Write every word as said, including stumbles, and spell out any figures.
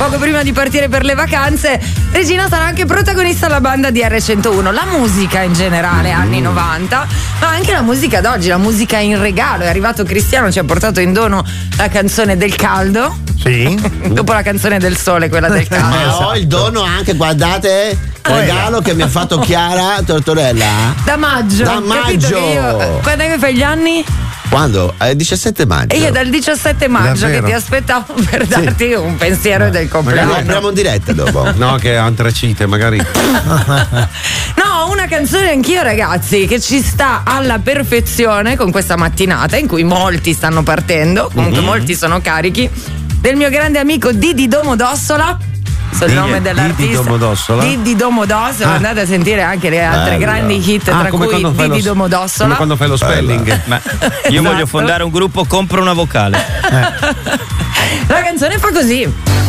poco prima di partire per le vacanze, Regina sarà anche protagonista alla banda di erre centouno. La musica in generale, anni novanta, ma anche la musica d'oggi, la musica in regalo. È arrivato Cristiano, ci ha portato in dono la canzone del caldo. Sì. Dopo la canzone del sole, quella del caldo. Ma ho il dono anche, guardate, regalo che mi ha fatto Chiara Tortorella. Da maggio. Da maggio. Io, quando è che fai gli anni? Quando? È il diciassette maggio. E io dal diciassette maggio Davvero? che ti aspettavo per darti un pensiero del Lo compleanno. apriamo in diretta dopo. No, che antracite, magari. No, una canzone anch'io, ragazzi, che ci sta alla perfezione con questa mattinata in cui molti stanno partendo, comunque Mhm. molti sono carichi, del mio grande amico Didi Domodossola. So il Didi- nome dell'artista. Didi Domodossola? Didi Domodossola. Ah. Andate a sentire anche le altre Bello. grandi hit, Ah, tra come cui quando fai Didi lo- Domodossola. Come quando fai lo spelling. Ma io Esatto. voglio fondare un gruppo, compro una vocale. La canzone fa così.